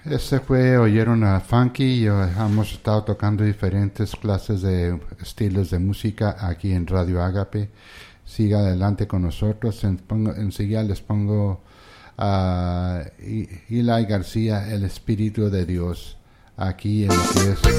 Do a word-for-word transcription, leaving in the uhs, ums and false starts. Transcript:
Este fue, oyeron a Funky y uh, hemos estado tocando diferentes clases de estilos de música aquí en Radio Ágape. Siga adelante con nosotros. En, pongo, enseguida les pongo a uh, Eli García, El Espíritu de Dios, aquí en lo que es